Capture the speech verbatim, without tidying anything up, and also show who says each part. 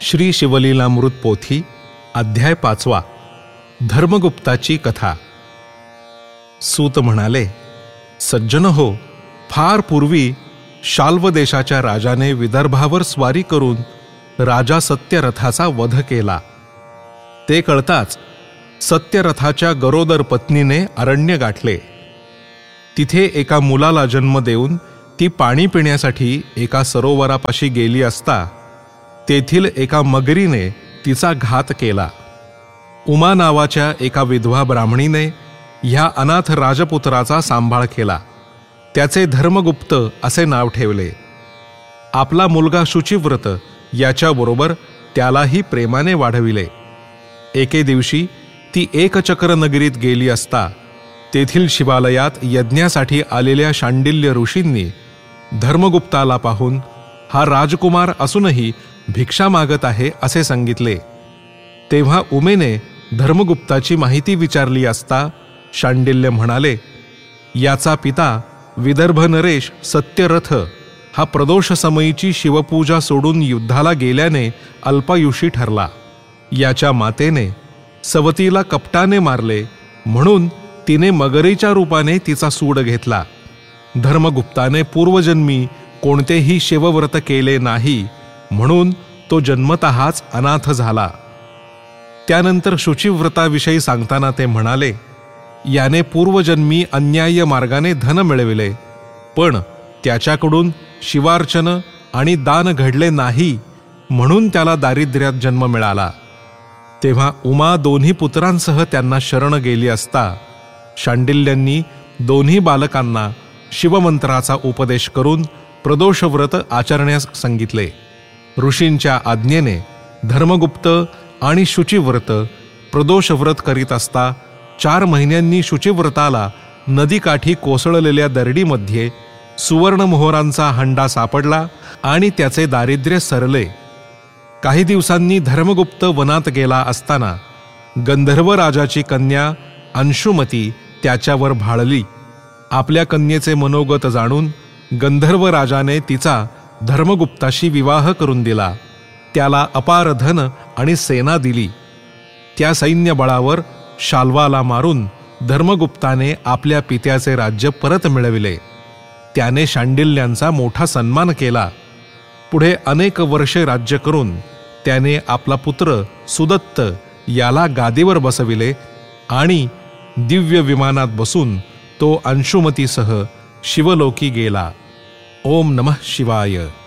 Speaker 1: श्री शिवलीलामृत पोथी अध्याय पाचवा. धर्मगुप्ताची कथा. सूत म्हणाले, सज्जन हो, फार पूर्वी शाल्व देशाच्या राजाने विदर्भावर स्वारी करून राजा सत्यरथाचा वध केला. ते कळताच सत्यरथाच्या गरोदर पत्नीने अरण्य गाठले. तिथे एका मुलाला जन्म देऊन ती पाणी पिण्यासाठी एका सरोवरापाशी गेली असता तेथील एका मगरीने तिचा घात केला. उमा नावाच्या एका विधवा ब्राह्मणीने ह्या अनाथ राजपुत्राचा सांभाळ केला. त्याचे धर्मगुप्त असे नाव ठेवले. आपला मुलगा शुचिव्रत याच्याबरोबर त्यालाही प्रेमाने वाढविले. एके दिवशी ती एकचक्र नगरीत गेली असता तेथील शिवालयात यज्ञासाठी आलेल्या शांडिल्य ऋषींनी धर्मगुप्ताला पाहून हा राजकुमार असूनही भिक्षा मागत आहे असे सांगितले. तेव्हा उमेने धर्मगुप्ताची माहिती विचारली असता शांडिल्य म्हणाले, याचा पिता विदर्भ नरेश सत्यरथ हा प्रदोष समयीची शिवपूजा सोडून युद्धाला गेल्याने अल्पायुषी ठरला. याच्या मातेने सवतीला कपटाने मारले म्हणून तिने मगरीच्या रूपाने तिचा सूड घेतला. धर्मगुप्ताने पूर्वजन्मी कोणतेही शिवव्रत केले नाही म्हणून तो जन्मतःच अनाथ झाला. त्यानंतर शुचिव्रताविषयी सांगताना ते म्हणाले, याने पूर्वजन्मी अन्याय्य मार्गाने धन मिळविले, पण त्याच्याकडून शिवार्चन आणि दान घडले नाही म्हणून त्याला दारिद्र्यात जन्म मिळाला. तेव्हा उमा दोन्ही पुत्रांसह त्यांना शरण गेली असता शांडिल्यांनी दोन्ही बालकांना शिवमंत्राचा उपदेश करून प्रदोषव्रत आचरण्यास सांगितले. ऋषींच्या आज्ञेने धर्मगुप्त आणि शुचिव्रत प्रदोषव्रत करीत असता चार महिन्यांनी शुचिव्रताला नदीकाठी कोसळलेल्या दरडीमध्ये सुवर्णमोहरांचा हंडा सापडला आणि त्याचे दारिद्र्य सरले. काही दिवसांनी धर्मगुप्त वनात गेला असताना गंधर्व राजाची कन्या अंशुमती त्याच्यावर भाळली. आपल्या कन्येचे मनोगत जाणून गंधर्व राजाने तिचा धर्मगुप्ताशी विवाह करून दिला. त्याला अपार धन आणि सेना दिली. त्या सैन्य बळावर शाल्वाला मारून धर्मगुप्ताने आपल्या पित्याचे राज्य परत मिळविले. त्याने शांडिल्यांचा मोठा सन्मान केला. पुढे अनेक वर्षे राज्य करून त्याने आपला पुत्र सुदत्त याला गादीवर बसविले आणि दिव्य विमानात बसून तो अंशुमतीसह शिवलोकी गेला. ओम नमः शिवाय.